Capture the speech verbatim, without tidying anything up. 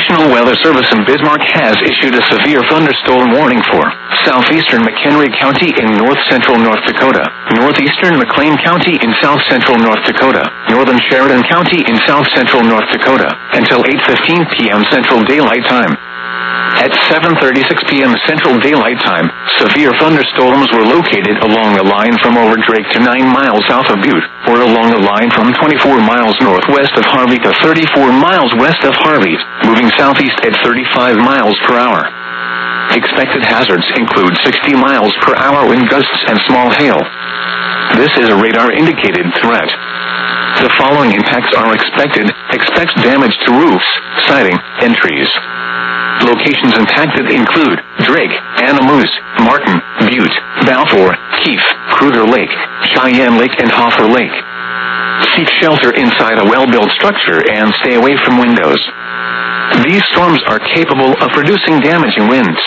National Weather Service in Bismarck has issued a severe thunderstorm warning for southeastern McHenry County in north-central North Dakota, northeastern McLean County in south-central North Dakota, northern Sheridan County in south-central North Dakota, until eight fifteen p.m. Central Daylight Time. At seven thirty-six p.m. Central Daylight Time, severe thunderstorms were located along the line from over Drake to nine miles south of Butte, or along the line from twenty-four miles northwest of Harvey to thirty-four miles west of Harvey, moving southeast at thirty-five miles per hour. Expected hazards include sixty miles per hour wind gusts and small hail. This is a radar-indicated threat. The following impacts are expected. Expect damage to roofs, siding, and trees. Locations impacted include Drake, Anamoose, Martin, Butte, Balfour, Keefe, Kruger Lake, Cheyenne Lake, and Hoffer Lake. Seek shelter inside a well-built structure and stay away from windows. These storms are capable of producing damaging winds.